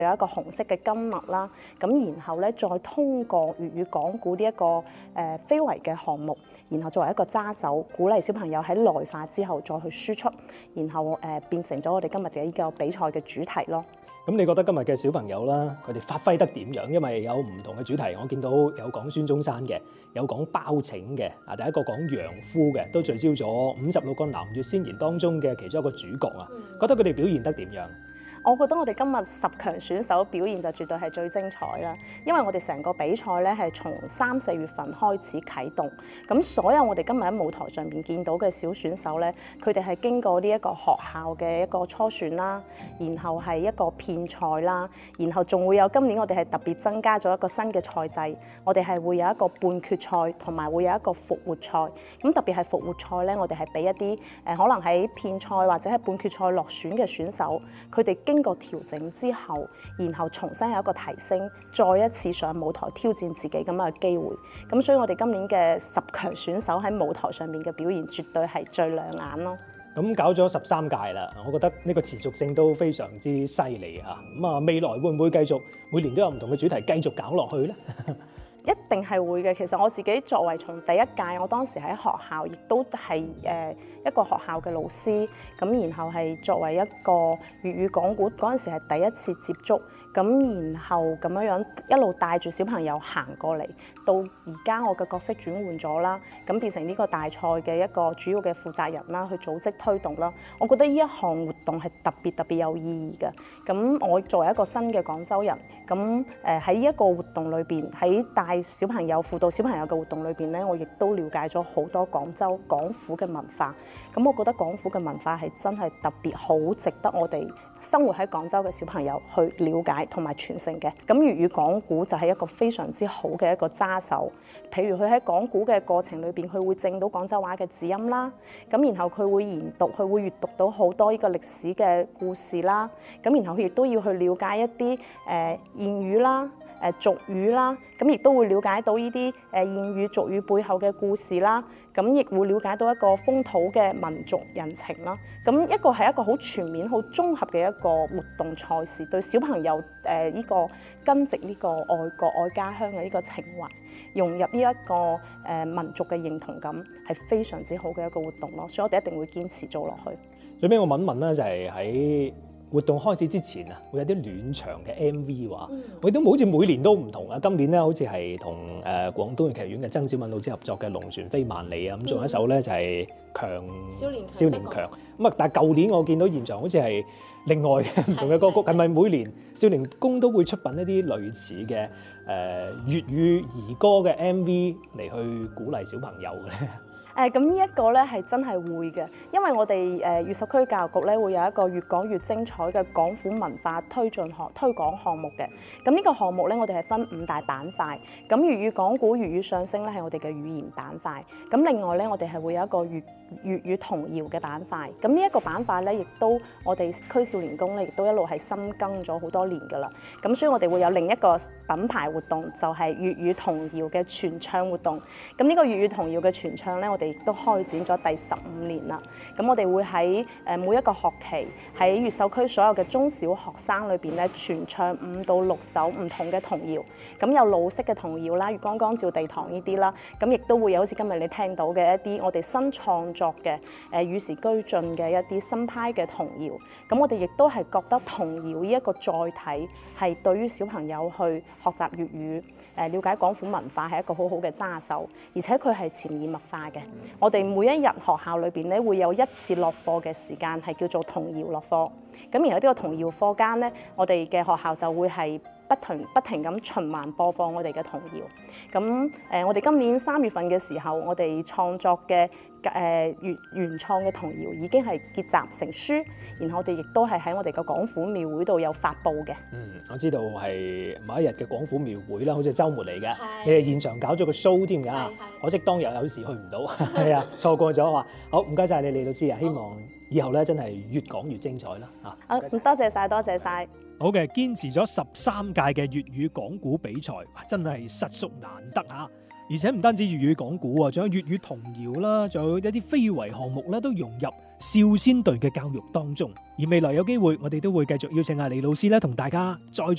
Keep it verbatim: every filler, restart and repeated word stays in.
有一個紅色嘅金脈啦，咁然後咧再通過粵語講古呢一個誒、呃、非遺嘅項目，然後作為一個揸手，鼓勵小朋友喺內化之後再去輸出，然後誒、呃、變成咗我哋今日嘅呢個比賽嘅主題咯。 咁你覺得今日嘅小朋友啦，佢哋發揮得點樣？因為有唔同嘅主題，我見到有講孫中山嘅，有講包拯嘅，啊第一個講楊夫嘅，都聚焦咗五十六個南粵先賢當中嘅其中一個主角啊。覺得佢哋表現得點樣？ 我覺得我哋今日十強選手表現就絕對係最精彩啦，因為我哋成個比賽咧係從三四月份開始啟動，咁所有我哋今日喺舞台上邊見到嘅小選手咧，佢哋係經過呢一個學校嘅一個初選啦，然後係一個片賽啦，然後仲會有今年我哋係特別增加咗一個新嘅賽制，我哋係會有一個半決賽同埋會有一個復活賽，咁特別係復活賽咧，我哋係俾一啲誒、呃、可能喺片賽或者係半決賽落選嘅選手，佢哋經過調整之後，然後重新有一個提升，再一次上舞台挑戰自己咁樣嘅機會。咁所以我哋今年嘅十強選手喺舞台上面嘅表現，絕對係最亮眼咯。 咁搞咗十三屆啦，我覺得呢個持續性都非常之犀利啊！咁啊，未來會唔會繼續每年都有唔同嘅主題繼續搞落去呢？ 一定係會嘅。其實我自己作為從第一屆，我當時喺學校亦都係誒一個學校嘅老師，咁然後係作為一個粵語講古嗰陣時係第一次接觸，咁然後咁樣樣一路帶住小朋友行過嚟，到而家我嘅角色轉換咗啦，咁變成呢個大賽嘅一個主要嘅負責人啦，去組織推動啦。我覺得呢一項活動係特別特別有意義嘅。咁我作為一個新嘅廣州人，咁誒喺呢一個活動裏邊，喺帶小朋友輔導小朋友嘅活動裏邊咧，我亦都了解咗好多廣州廣府嘅文化。咁我覺得廣府嘅文化係真係特別好，值得我哋生活喺廣州嘅小朋友去了解同埋傳承嘅。咁粵語講古就係一個非常之好嘅一個揸手。譬如佢喺講古嘅過程裏邊，佢會證到廣州話嘅字音啦。咁然後佢會研讀，佢會閱讀到好多呢個歷史嘅故事啦。咁然後佢亦都要去了解一啲誒諺語啦、誒俗語啦。咁亦都會了解到呢啲誒諺語俗語背後嘅故事啦。咁亦會了解到一個風土嘅民族人情啦。咁一個係一個好全面、好綜合嘅一個活動賽事，對小朋友誒呢個根植呢個愛國愛家鄉嘅呢個情懷，融入呢一個誒民族嘅認同感，係非常之好嘅一個活動咯。所以我哋一定會堅持做落去。 最尾我問一問咧，就係喺活動開始之前啊，會有啲暖場嘅 M V 話，嗯、我哋都好似每年都唔同啊。今年咧好似係同誒廣東劇院嘅曾小敏老師合作嘅《龍船飛萬里》啊，咁仲有一首咧就係、是、強少年少年強咁啊。但係舊年我見到現場好似係另外嘅唔同嘅歌曲，係咪每年少年宮都會出品一啲類似嘅誒、呃、粵語兒歌嘅 M V 嚟去鼓勵小朋友嘅咧？ 誒咁呢一個咧係真係會嘅，因為我哋誒越秀區教育局咧會有一個越講越精彩嘅廣府文化推進項推廣項目嘅。咁呢個項目咧，我哋係分五大板塊。咁粵語講古、粵語相聲咧係我哋嘅語言板塊。咁另外咧，我哋係會有一個粵粵語童謠嘅板塊。咁呢一個板塊咧，亦都我哋區少年宮咧，亦都一路係深耕咗好多年㗎啦。咁所以我哋會有另一個品牌活動，就係粵語童謠嘅傳唱活動。咁呢個粵語童謠嘅傳唱咧，我哋亦都開展咗第十五年啦。咁我哋會喺誒每一個學期喺越秀區所有嘅中小學生裏邊咧，傳唱五到六首唔同嘅童謠。咁有老式嘅童謠啦，月光光照地堂呢啲啦。咁亦都會有好似今日你聽到嘅一啲我哋新創作嘅誒與時俱進嘅一啲新派嘅童謠。咁我哋亦都係覺得童謠呢一個載體係對於小朋友去學習粵語、誒了解廣府文化係一個好好嘅揸手，而且佢係潛移默化嘅。我哋每一日學校裏邊咧會有一次落課嘅時間係叫做童謠落課。咁然後呢個童謠課間咧，我哋嘅學校就會係不停不停咁循環播放我哋嘅童謠。咁誒、呃，我哋今年三月份嘅時候，我哋創作嘅誒原原創嘅童謠已經係結集成書，然後我哋亦都係喺我哋嘅廣府廟會度有發布嘅。嗯， 我知道係某一日嘅廣府廟會啦，好似係週末嚟嘅，你哋現場搞咗個 show 添㗎，可惜當日有時去唔到，係啊，錯過咗啊。好，唔該晒你，李老師啊，希望以後咧真係越講越精彩啦嚇。 啊，多謝晒，多謝晒。 好嘅，堅持咗十三屆嘅粵語講古比賽，真係實屬難得嚇。而且唔單止粵語講古啊，仲有粵語童謠啦，仲有一啲非遺項目咧，都融入少先隊嘅教育當中。而未來有機會，我哋都會繼續邀請阿李老師咧，同大家再